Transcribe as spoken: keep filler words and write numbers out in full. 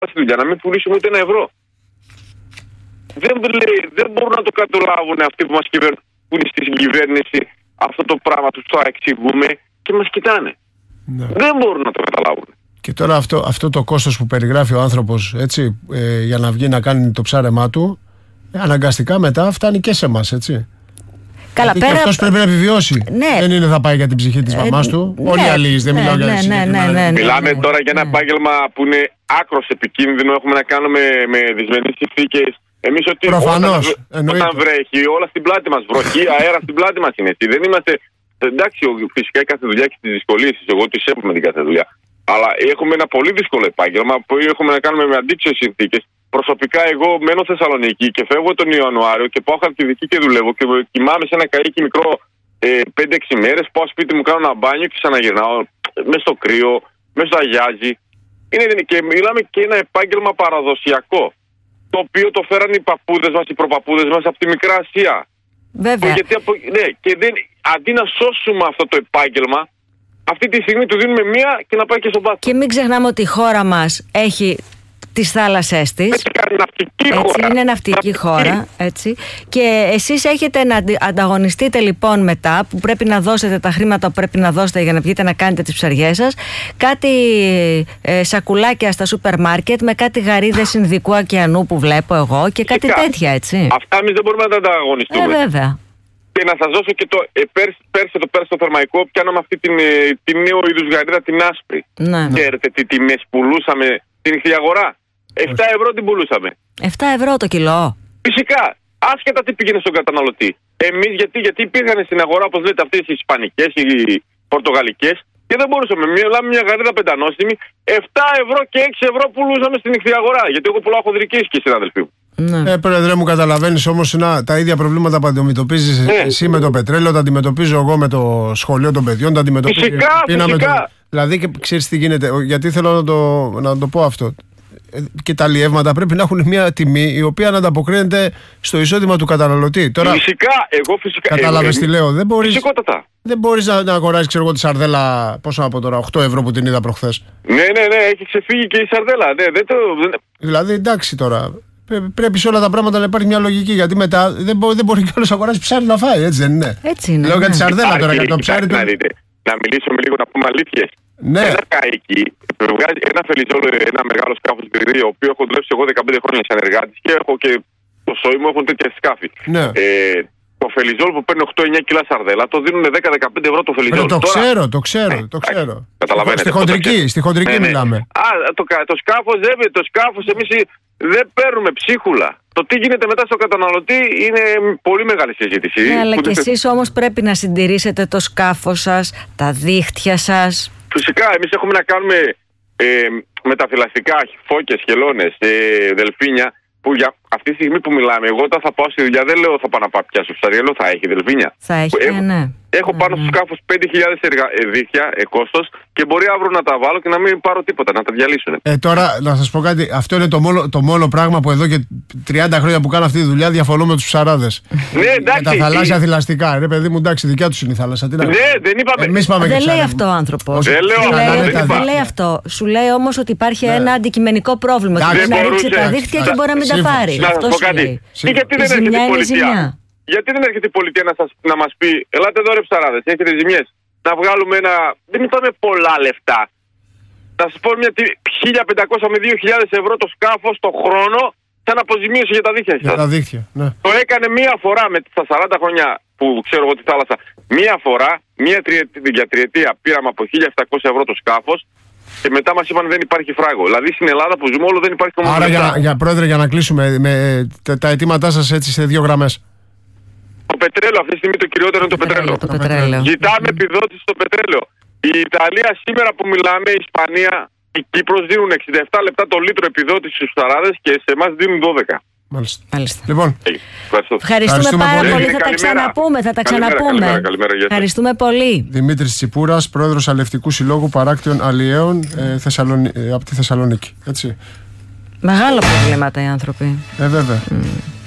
στη δουλειά, να μην πουλήσουμε ούτε ένα ευρώ. Δεν, δεν μπορούν να το καταλάβουν αυτοί που μας κυβερνούν, που είναι στην κυβέρνηση, αυτό το πράγμα τους το εξηγούμε και μας κοιτάνε. Ναι. Δεν μπορούν να το καταλάβουν. Και τώρα αυτό, αυτό το κόστος που περιγράφει ο άνθρωπος, έτσι, ε, για να βγει να κάνει το ψάρεμά του, ε, αναγκαστικά μετά φτάνει και σε εμάς, έτσι. Καλά, πέρα... Και αυτός πρέπει να επιβιώσει. Ναι. Δεν είναι θα πάει για την ψυχή της ε, μαμάς του. Ναι. Όλοι οι άλλοι δεν ναι, μιλάω ναι, για την ναι, ψυχή. Ναι, ναι, ναι, Μιλάμε ναι, ναι, τώρα για ένα ναι. επάγγελμα που είναι άκρος επικίνδυνο. Έχουμε να κάνουμε με δυσμενείς συνθήκες. Εμείς ότι προφανώς, όταν, όταν βρέχει, όλα στην πλάτη μας. Βροχή, αέρα στην πλάτη μας είναι. Δεν είμαστε. Εντάξει, φυσικά η κάθε δουλειά έχει τις δυσκολίες. Εγώ τις έχω με την κάθε δουλειά. Αλλά έχουμε ένα πολύ δύσκολο επάγγελμα που έχουμε να κάνουμε με αντίξωες συνθήκες. Προσωπικά, εγώ μένω Θεσσαλονίκη και φεύγω τον Ιανουάριο και πάω χαρτιδική και δουλεύω και κοιμάμαι σε ένα καΐκι μικρό ε, πέντε έξι μέρες. Πάω σπίτι μου, κάνω ένα μπάνιο και ξαναγυρνάω μέσα στο κρύο, μέσα στο αγιάζι. Είναι, και μιλάμε και ένα επάγγελμα παραδοσιακό. Το οποίο το φέραν οι παππούδες μας, οι προπαππούδες μας από τη Μικρά Ασία. Βέβαια. Γιατί από, ναι, και δεν, αντί να σώσουμε αυτό το επάγγελμα, αυτή τη στιγμή του δίνουμε μία και να πάει και στον πάτο. Και μην ξεχνάμε ότι η χώρα μας έχει τις θάλασσές της. Έτσι, ναυτική έτσι, χώρα. είναι ναυτική, ναυτική χώρα. Έτσι. Και εσείς έχετε να ανταγωνιστείτε λοιπόν μετά, που πρέπει να δώσετε τα χρήματα που πρέπει να δώσετε για να βγείτε να κάνετε τις ψαριές σας, κάτι ε, σακουλάκια στα σούπερ μάρκετ με κάτι γαρίδες Ινδικού ωκεανού που βλέπω εγώ και κάτι Φυσικά. τέτοια, έτσι. Αυτά εμείς δεν μπορούμε να τα ανταγωνιστούμε. Ε, βέβαια. Και να σας δώσω και το ε, πέρσι, πέρσι το πέρσι στο Θερμαϊκό, πιάναμε αυτή την, ε, την νέο είδους γαρίδα, την άσπρη. Ναι. Ξέρετε τι τιμές πουλούσαμε στην νυχτή αγορά? επτά ευρώ την πουλούσαμε. επτά ευρώ το κιλό. Φυσικά, άσχετα τι πήγαινε στον καταναλωτή. Εμείς γιατί, γιατί πήγαν στην αγορά, όπως λέτε, αυτές οι ισπανικές, οι πορτογαλικές, και δεν μπορούσαμε. Μιλάμε μια γαρίδα πεντανόστιμη, επτά ευρώ και έξι ευρώ πουλούσαμε στην νυχτή αγορά. Γιατί εγώ πουλάω χονδρικές και συναδελφοί μου. Ναι. Ε, πρόεδρε μου, καταλαβαίνεις όμως να, τα ίδια προβλήματα που αντιμετωπίζεις ναι. εσύ με το πετρέλαιο, τα αντιμετωπίζω εγώ με το σχολείο των παιδιών, τα αντιμετωπίζω. Φυσικά, φυσικά. Το... Δηλαδή, και ξέρεις τι γίνεται, γιατί θέλω να το, να το πω αυτό. Και τα αλλιεύματα πρέπει να έχουν μια τιμή η οποία να ανταποκρίνεται στο εισόδημα του καταναλωτή. Τώρα, φυσικά, εγώ φυσικά. Κατάλαβες τι λέω. Δεν μπορείς, φυσικότατα. Δεν μπορείς να, να αγοράσεις, ξέρω εγώ, τη σαρδέλα, πόσο να πω τώρα, οκτώ ευρώ που την είδα προχθές. Ναι, ναι, ναι, έχει ξεφύγει και η σαρδέλα. Ναι, δεν το... Δηλαδή, εντάξει τώρα. Πρέπει σε όλα τα πράγματα να υπάρχει μια λογική. Γιατί μετά δεν, μπο, δεν μπορεί κιόλας να αγοράσει ψάρι να φάει, έτσι δεν είναι? Έτσι είναι. Λέω ναι. για τη σαρδέλα τώρα, για το ψάρι του. Να, δείτε, να μιλήσουμε λίγο, να πούμε αλήθειες. Ναι. Ένα καΐκι βγάζει ένα φελιζόλο, ένα μεγάλο σκάφος γκριλί, ο οποίο έχω δουλέψει εγώ δεκαπέντε χρόνια σαν εργάτης και έχω και το σόι μου έχουν τέτοια σκάφη. Ναι. Ε, το φελιζόλ που παίρνει οκτώ εννιά κιλά σαρδέλα το δίνουν δέκα με δεκαπέντε ευρώ το φελιζόλ. Το Τώρα... ξέρω, το ξέρω, ναι, το ξέρω. Καταλαβαίνετε. Στη χοντρική, στη χοντρική ναι, μιλάμε. Ναι. Α, το, το σκάφος δεν το σκάφος εμείς δεν παίρνουμε ψίχουλα. Το τι γίνεται μετά στο καταναλωτή είναι πολύ μεγάλη συζήτηση. Ναι, αλλά και εσείς όμως πρέπει να συντηρήσετε το σκάφος σας, τα δίχτυα σας. Φυσικά, εμείς έχουμε να κάνουμε ε, με τα θηλαστικά, φώκες, χελώνες, ε, δελφίνια, που για αυτή τη στιγμή που μιλάμε, εγώ όταν θα πάω στη δουλειά δεν λέω θα πάω να πάω πιάσω ψάρια, λέω θα έχει δελφίνια. Θα έχει, έχω, ναι. Έχω πάνω στο σκάφος πέντε χιλιάδες δίχτυα ε, κόστος και μπορεί αύριο να τα βάλω και να μην πάρω τίποτα, να τα διαλύσουν. Ε, τώρα να σας πω κάτι, αυτό είναι το μόνο, το μόνο πράγμα που εδώ και τριάντα χρόνια που κάνω αυτή τη δουλειά διαφωνώ με τους ψαράδες. Ναι, εντάξει. Με τα θαλάσσια θηλαστικά. Ρε παιδί μου, εντάξει, δικιά τους είναι η θάλασσα. Τι να... Ναι, δεν είπαμε. Εμείς πάμε δεν και λέει ψάρι. αυτό ο άνθρωπος. Δεν, λέω, λέει, δεν, δεν, δεν λέει αυτό. Σου λέει όμως ότι υπάρχει ναι. ένα αντικειμενικό πρόβλημα. Ότι μπορεί να ρίξει τα δίχτυα και μπορεί να μην τα πάρει. Να σας πω κάτι. Γιατί δεν έρχεται η πολιτεία? Γιατί δεν έρχεται η πολιτεία να, σας, να μας πει, ελάτε εδώ ρε ψαράδες, έχετε ζημιές, να βγάλουμε ένα, δεν είπαμε πολλά λεφτά. Να σας πω μια χίλια πεντακόσια με δύο χιλιάδες ευρώ το σκάφος το χρόνο σαν αποζημίωση για τα δίχτυα σας. Για τα δίχτυα, ναι. Το έκανε μία φορά με τα σαράντα χρόνια που ξέρω εγώ τη θάλασσα. Μία φορά, μία τριετία, για τριετία πήραμε από χίλια επτακόσια ευρώ το σκάφος και μετά μας είπαν δεν υπάρχει φράγκο. Δηλαδή στην Ελλάδα που ζούμε όλο δεν υπάρχει το μόνο. Άρα για, για, πρόεδρε, για να κλείσουμε με, τα, τα αιτήματά σας έτσι σε δύο γραμμές. Το πετρέλαιο, αυτή τη στιγμή το κυριότερο είναι το πετρέλαιο. Το πετρέλαιο. Ζητάμε επιδότηση στο πετρέλαιο. Η Ιταλία σήμερα που μιλάμε, η Ισπανία, η Κύπρος δίνουν εξήντα επτά λεπτά το λίτρο επιδότηση στους ψαράδες και σε εμάς δίνουν δώδεκα. Μάλιστα. Μάλιστα. Λοιπόν, ευχαριστώ. Ευχαριστούμε, Ευχαριστούμε πάρα πολύ. πολύ. Θα καλημέρα. τα ξαναπούμε. Θα τα καλημέρα, ξαναπούμε. Καλημέρα, καλημέρα, καλημέρα, Ευχαριστούμε πολύ. Δημήτρης Τσιπούρας, πρόεδρος Αλευτικού Συλλόγου Παράκτιων Αλλιέων ε, Θεσσαλονι... ε, από τη Θεσσαλονίκη. Έτσι. Μεγάλα προβλήματα οι άνθρωποι. Ε, βέβαια. Mm.